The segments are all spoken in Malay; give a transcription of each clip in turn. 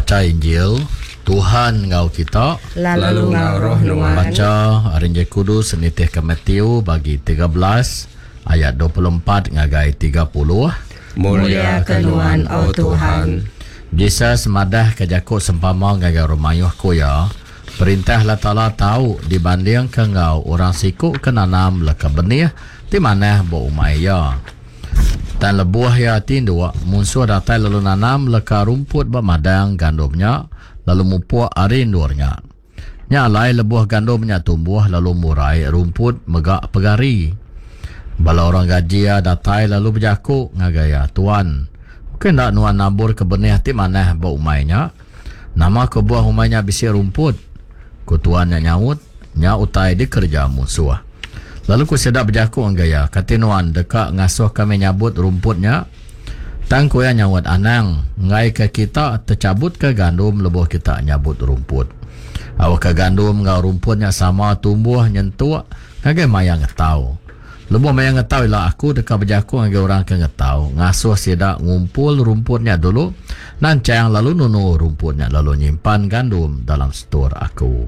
baca Injil. Tuhan ngau kita lalu ngau roh nuan. Baca Injil Kudus senitih ke Matius bagi 13 ayat 24 ngagai 30. Mulia kenuan au Tuhan. Yesus madah ke Jakub sempama ngagai rumayuh koya. Perintah Allah Ta'ala tahu dibanding ke ngau orang sikuk ke nanam leka benih di mana bo umaya. Dan lebuah ya tindua musuh datai lalu nanam leka rumput bermadang gandumnya lalu mupuk arindurnya. Nyalai lebuah gandumnya tumbuh lalu murai rumput megak pegari. Bala orang gaji datai lalu berjakuk ngagaya tuan. Mungkin tak nuan nabur ke benih ti mana bau umainya. Nama ke buah umainya bisi rumput. Kutuannya nyaut nya utai dikerja musuh. Lalu ku sedap berjakuk ngagaya katinuan dekat ngasuh kami nyabut rumputnya. Tang ku yang nyawat anang ngai ke kita tercabut ke gandum lebuh kita nyabut rumput. Awak ke gandum ngau rumputnya sama tumbuh nyentuh ngagai mayang ngetau. Lebuh mayang ngetau ialah aku dekat berjakuk ngagai orang ke ngetau. Ngasuh sedak ngumpul rumputnya dulu nancang lalu nunu rumputnya lalu nyimpan gandum dalam stor aku.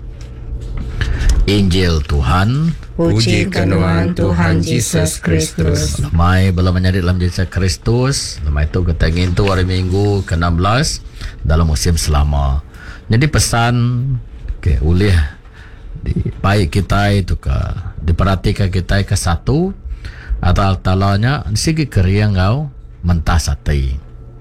Injil Tuhan. Puji kenuan Tuhan Yesus Kristus. Lemai belum menjadi dalam Yesus Kristus. Lemai itu kita ingin tu hari Minggu ke-16 dalam musim selama. Jadi pesan ulih di baik kita itu ke diperhatikan kita ke satu atau talanya segi keriang kau mentas hati.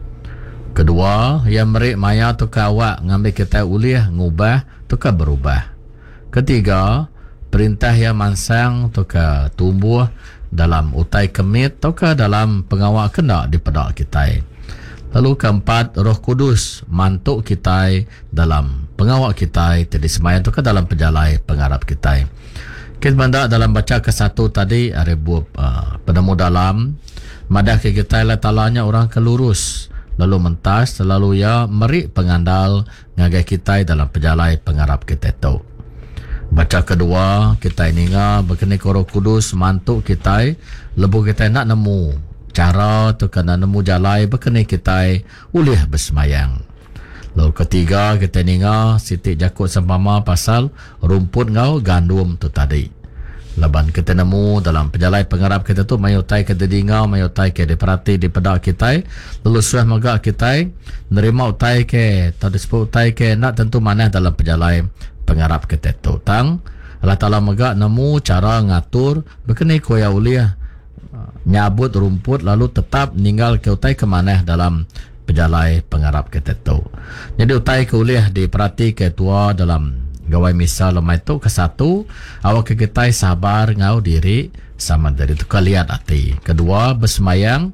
Kedua, yang merik maya tu ke awak ngambil kita ulih ngubah tu ke berubah. Ketiga, perintah yang mansang tu ke tumbuh dalam utai kemit tu ke dalam pengawal kendak di pedak kita. Lalu keempat, Roh Kudus mantuk kita dalam pengawal kita jadi semayang tu ke dalam pejalai pengharap kita. Kita benda dalam baca ke satu tadi ada penemu dalam madah ke kita Allah Ta'alanya orang kelurus lalu mentas selalu ya merik pengandal ngagai kita dalam pejalai pengharap kita tu. Baca kedua, kita ini berkini Roh Kudus mantuk kita, lebu kita nak nemu cara tu kena nemu jalai berkini kita ulih bersemayang. Lalu ketiga, kita ini Siti Jakub sempama pasal rumput ngau gandum tu tadi. Leban kita nemu dalam pejalai pengharap kita tu mayutai ke dingau, mayutai ke diperhati di pedak kita, lalu suah megak kita nerima utai ke tadi sebut utai ke nak tentu mana dalam pejalai pengharap kita tu tang Allah Ta'ala megak nemu cara ngatur berkenai koya uliah nyabut rumput lalu tetap ninggal ke utai ke mana dalam pejalai pengharap kita tu. Jadi utai ke uliah diperhati ke tua dalam gawai misal lemai tu ke satu awak ke kita sabar ngau diri sama dari tu kalian hati. Kedua bersemayang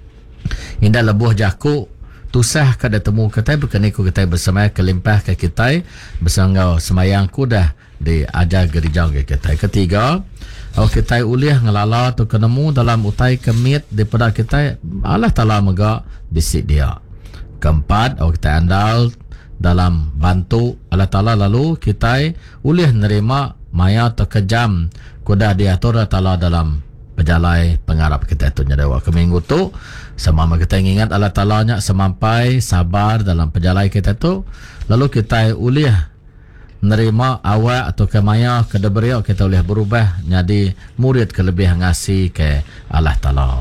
indah lebuh jakuk tusah kada temu kita berkeni ku kita bersama kelimpah ke kita bersangau semayang kudah di ajar gereja ke kita. Ketiga, kita uliah ngelala tu kenemu dalam utai kemit di pada kita Allah Ta'ala mega bisik dia. Keempat, kita andal dalam bantu Allah Ta'ala lalu kita uliah nerima maya terkejam kudah diatur Allah Ta'ala dalam pejalai pengharap kita itu nyadewa ke minggu tu semama kita ingat Allah Ta'alanya semampai sabar dalam pejalai kita tu lalu kita uliah nerima awak atau kemaya kedeberiau kita uliah berubah jadi murid kelebih ngasih ke Allah Ta'ala.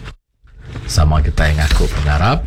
Sama kita yang aku pengharap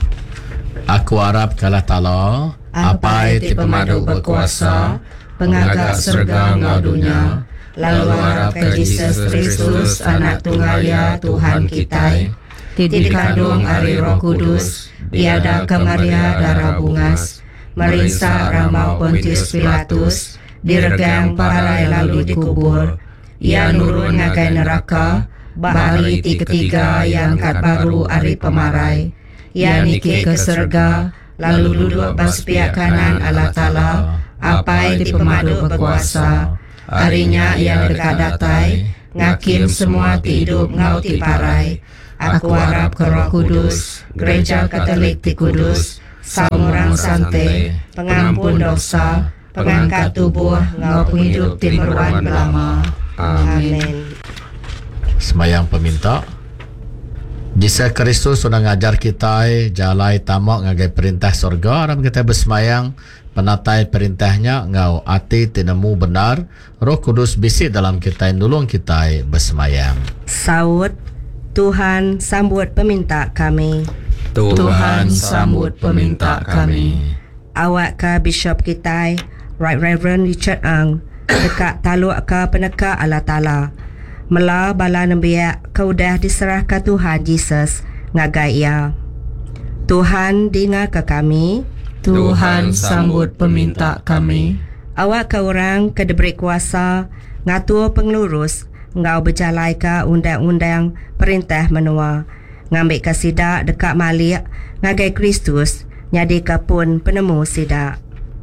aku harap ke Allah Ta'ala apa ti pemadu berkuasa pengagak serga ngadunya lalu harap ke Yesus Kristus anak tunggalnya Tuhan kita tidak kandung ari Roh Kudus tiada ke Maria darah bungas merisa ramau Pontius Pilatus diregang parai lalu dikubur ia nurun ngagai neraka bahari ti ketiga yang kat baru ari pemarai ia niki ke surga lalu duduk pas pihak kanan Allah Ta'ala apai di pemadu berkuasa. Harinya yang dekat datai, ngakim semua hidup ngau ti parai. Aku harap ke Roh Kudus, Gereja Katolik ti Kudus, saumurang sante, pengampun dosa, pengangkat tubuh ngau penghidup ti meruan belama. Amin. Semayang peminta. Yesus Kristus sudah ngajar kita jalai tamak ngagai perintah surga. Aram kita bersemayang penatai perintahnya ngau ati tinemu benar. Roh Kudus bisik dalam kita nulung kita bersemayang. Saud, Tuhan sambut peminta kami. Tuhan sambut peminta kami. Awak ke Bishop kita, Right Reverend Richard Ang, dekat taluk ke peneka Allah Ta'ala. Mela bala nembiak kau dah diserahkan Tuhan Yesus ngagai ia. Tuhan dengar ke kami. Tuhan sambut peminta kami. Awak ke orang ke diberi kuasa ngatur pengelurus ngau berjalai ke undang-undang perintah menua. Ngambil ke sidak dekat Malik ngagai Kristus nyadi ke pun penemu sidak.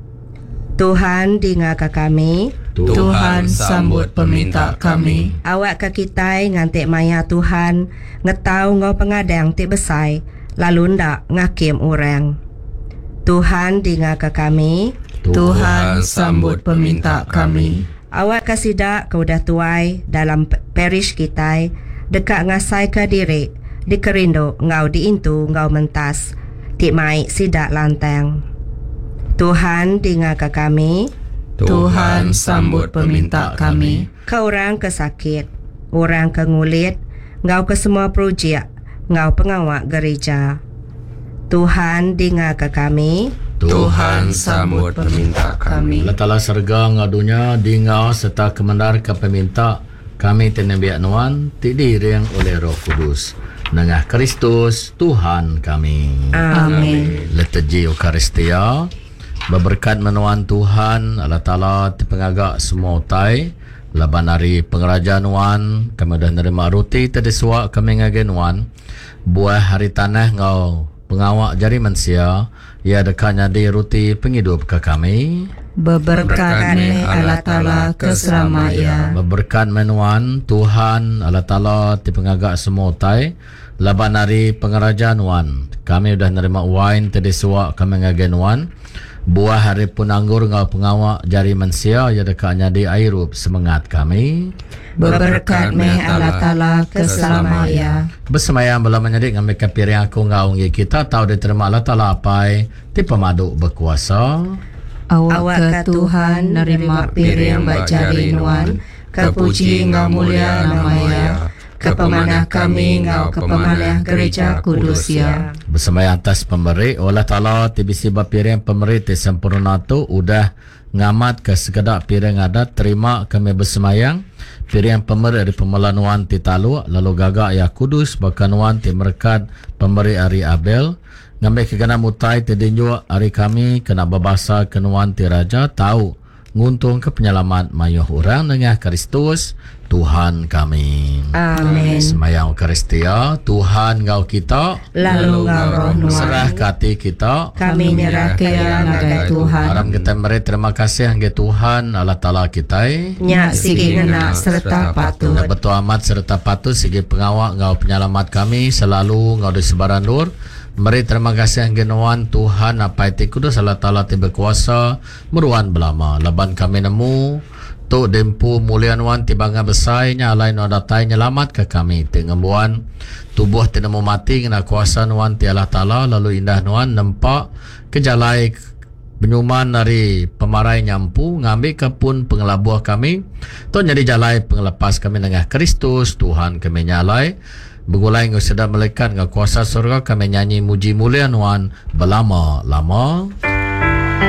Tuhan dengar ke kami. Tuhan sambut peminta kami. Awak ke kita ngantik maya Tuhan ngetau ngau pengadang tik besai lalu ndak ngakim orang. Tuhan dengar ke kami. Tuhan sambut peminta kami. Awak ke sidak kau dah tuai dalam parish kita dekat ngasai ke diri di kerindo ngau diintu ngau mentas tik mai sidak lantang. Tuhan dengar ke kami. Tuhan sambut peminta kami. Kau orang kesakit, orang ke ngulit, ngau ke semua projek, ngau pengawak gereja. Tuhan dengar ke kami. Tuhan sambut peminta kami. Allah Ta'ala serga ngadunya dingau serta kemendar ke peminta kami tenembiak nuan tidiriang oleh Roh Kudus. Nengah Kristus Tuhan kami. Amin. Liturgi Eukaristia berberkat menuan Tuhan Allah Ta'ala pengagak semua utai laban hari pengerajaan wan kami dah nerima roti tadi suak kami ngagen wan buah hari tanah ngau pengawak jari manusia ia dekatnya di roti penghidup ke kami. Berberkat Allah Ta'ala keselamanya. Berberkat menuan Tuhan Allah Ta'ala pengagak semua utai laban hari pengerajaan wan kami dah nerima wine tadi suak kami ngagen wan buah hari pun anggur ngau pengawak jari manusia ya dekatnya di airup semangat kami. Berberkat Allah Ta'ala keselamanya. Bersemayam bela menyadik ngambil kapiring aku ngau ngi kita tahu diterima Allah Ta'ala apai ti pemaduk berkuasa. Awak ke Tuhan nerima piring bajari nuan kepuji ngau mulia namanya. Kepemanah kami ngau kepemanah gereja kudus ya. Bersemayam atas pemberi Allah Ta'ala tibisi bapiring pemberi ti sempurna tu udah ngamat ke sekedar piring adat terima kami bersemayang piring pemberi dari pemelanuan ti talu lalu gagak ya kudus bakanuan ti merkat pemberi hari Abel ngambil kegana mutai ti dinju hari kami kena babasa kenuan ti raja tahu nguntung ke penyelamat mayuh orang dengan Kristus Tuhan kami. Amin. Semayang Eukaristia Tuhan ngau kita Lalu ngau roh nuan serah kati kita kami nyerah ke ngagai Tuhan. Aram kita beri terima kasih angge Tuhan Allah Ta'ala kita Nyak sigi ngena serta patut. betul amat serta patut segi pengawak ngau penyelamat kami selalu ngau di sebaran dur. Beri terima kasih angge nuan Tuhan apa itu kudus Allah Ta'ala tiba kuasa meruan belama laban kami nemu tu dempu mulian wan tibanga besainya alai no datai nyelamat ke kami tengembuan tubuh tinemu mati kena kuasa nuan ti Allah Ta'ala lalu indah nuan nempak kejalai penyuman dari pemarai nyampu ngambil ke pun pengelabuah kami tu jadi jalai pengelepas kami dengan Kristus Tuhan kami nyalai begulai ngusida melekat ke kuasa surga kami nyanyi muji mulia nuan belama-lama.